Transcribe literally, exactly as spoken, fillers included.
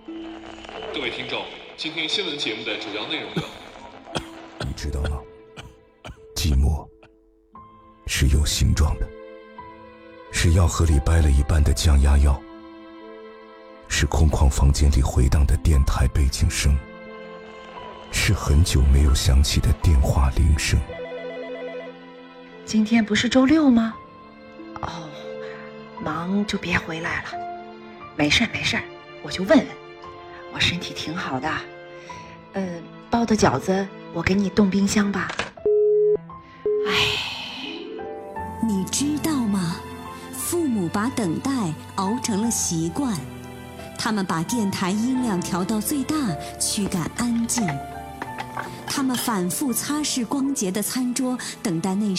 各位听众，今天新闻节目的主要内容有： 你知道吗？寂寞是有形状的，是药盒里掰了一半的降压药，是空旷房间里回荡的电台背景声，是很久没有响起的电话铃声。 今天不是周六吗？哦，忙就别回来了。没事儿没事儿，我就问问，我身体挺好的。呃，包的饺子我给你冻冰箱吧。唉， 你知道吗？父母把等待熬成了习惯，他们把电台音量调到最大，驱赶安静。他们反复擦拭光洁的餐桌，等待那